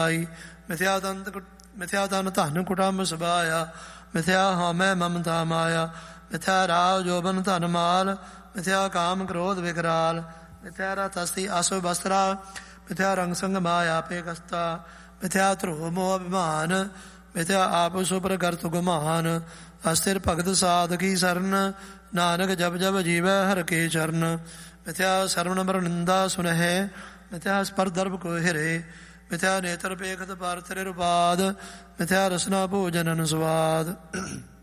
ਮਿਥਿਆ ਧਨ ਧਨ ਕੁਟੰਬ ਸਬਾਇਆ, ਮਿਥਿਆ ਹਾਮੈ ਮਮਤਾ ਮਾਇਆ, ਮਿਥਿਆ ਰਾਵ ਜੋਬਨ ਧਨ ਮਾਲ, ਮਿਥਿਆ ਕਾਮ ਕ੍ਰੋਧ ਵਿਕਰਾਲ, ਮਿਥਿਆ ਰਥ ਅਸਥੀ ਆਸੁ ਬਸਤਰਾ, ਮਿਥਿਆ ਰੰਗ ਸੰਗ ਮਾਇਆ ਪੇ ਕਸਤਾ, ਮਿਥਿਆ ਧਰੁਵ ਮੋਹ ਅਭਿਮਾਨ, ਮਿਥਿਆ ਆਪ ਸੁਪਰ ਕਰਤੁ ਗੁਮਾਨ, ਅਸਥਿਰ ਭਗਤ ਸਾਧ ਕੀ ਸਰਨ, ਨਾਨਕ ਜਪ ਜਪ ਜੀਵੈ ਹਰਿ ਕੇ ਚਰਨ, ਮਿਥਿਆ ਸਰਵਣ ਮਰ ਨਿੰਦਾ ਸੁਨਹਿ, ਮਿਥਿਆ ਸਪਰ ਦਰਬ ਕੋ ਹਿਰੇ, ਮਿਥਿਆ ਨੇਤਰ ਪੇਖਤ ਪਰ ਤ੍ਰਿ ਰੁਪਾਦ, ਮਿਥਿਆ ਰਸਨਾ ਭੋਜਨ ਅਨੁ ਸਵਾਦ।